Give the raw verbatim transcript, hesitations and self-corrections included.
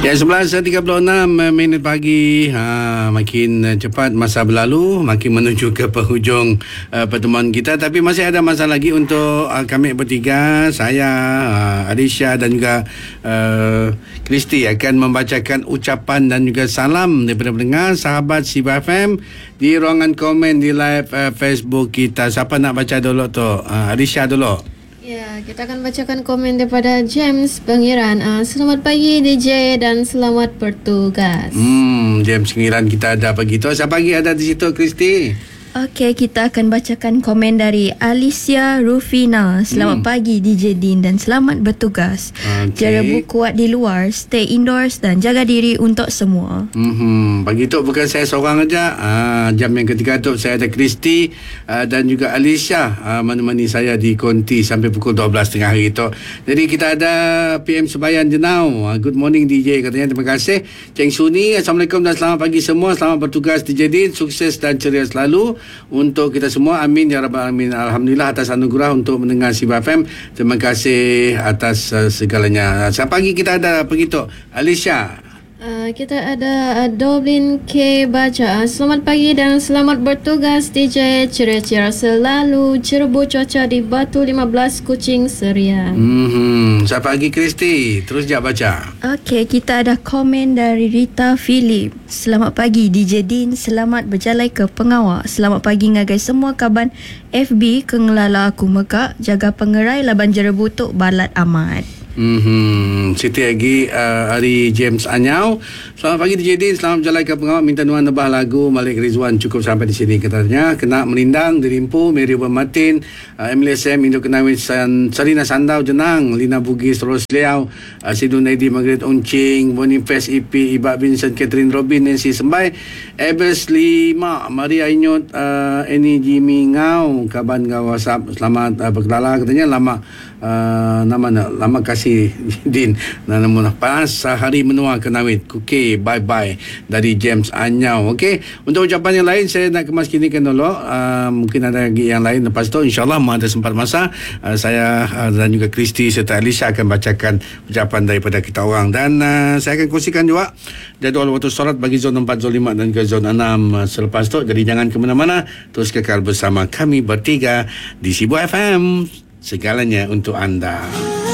Ya, sebelas tiga puluh enam minit pagi. Ha, makin cepat masa berlalu, makin menuju ke penghujung uh, pertemuan kita. Tapi masih ada masa lagi untuk uh, kami bertiga, saya, uh, Alisha dan juga uh, Kristi akan membacakan ucapan dan juga salam daripada pendengar sahabat Siba F M di ruangan komen di live uh, Facebook kita. Siapa nak baca dulu tu? Uh, Alisha dulu. Ya, kita akan bacakan komen daripada James Pengiran. Uh, selamat pagi D J dan selamat bertugas. Hmm, James Pengiran kita ada pagi tu. Siapa lagi ada di situ, Kristi? Okey, kita akan bacakan komen dari Alicia Rufina. Selamat hmm. pagi D J Din dan selamat bertugas. Okay. Jerebu kuat di luar, stay indoors dan jaga diri untuk semua. Hmm, pagi tu bukan saya seorang aja. Ah, jam yang ketiga tu saya ada Kristi ah, dan juga Alicia ah, menemani saya di konti sampai pukul dua belas tengah hari tu. Jadi kita ada P M Sebayan Jenau. Ah, good morning D J katanya, terima kasih. Ceng Suni, Assalamualaikum dan selamat pagi semua. Selamat bertugas D J Din, sukses dan ceria selalu untuk kita semua, amin ya rabbal alamin. Alhamdulillah atas anugerah untuk mendengar Siba F M. Terima kasih atas uh, segalanya. Siapa lagi kita ada begitu? Alisha. Uh, kita ada uh, Doblin K Baca. Selamat pagi dan selamat bertugas D J. Ceria-ceria selalu. Cerebu cuaca di Batu lima belas Kuching Seria. Hmm, siapa lagi Kristi? Terus je baca. Okey, kita ada komen dari Rita Philip. Selamat pagi D J Din, selamat berjalan ke pengawal. Selamat pagi ngagai semua kaban F B kengelala aku mekak. Jaga pengerai laban jerebu tuk balat amat. Hmm, Siti lagi uh, Ari James Anyau. Selamat pagi D J Din, selamat berjalan ke pengawal. Minta nuan nebah lagu Malik Rizwan. Cukup sampai di sini katanya. Kena melindang Dirimpu, Mary Uban Martin, uh, Emily S M, Indo Kenawi, San, Sarina Sandau Jenang, Lina Bugis, Ros Liao, uh, Sidun Naidi, Margaret Oncing, Boniface E P, Ibak Vincent, Catherine Robin, Nancy Sembai, Ebers Lima, Maria Inyot, uh, Eni Jimmy Ngau, Kaban Gawasap. Selamat uh, berkelala katanya. Lama uh, nama lama kasih Din nama pas sehari menua kenawit. Okey, bye bye dari James Anyau. Okey, untuk ucapan yang lain saya nak kemas kinikan dulu. Uh, mungkin ada lagi yang lain lepas tu, insyaallah ada sempat masa uh, saya uh, dan juga Kristi serta Alisha akan bacakan ucapan daripada kita orang. Dan uh, saya akan kongsikan juga jadual waktu solat bagi zon empat, zon lima dan juga zon enam uh, selepas tu. Jadi jangan ke mana-mana, terus kekal bersama kami bertiga di Sibu F M. Segalanya untuk anda.